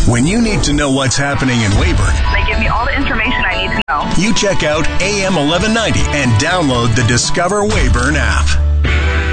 When you need to know what's happening in Weyburn, They give me all the information I need to know. you check out AM 1190 and download the Discover Weyburn app.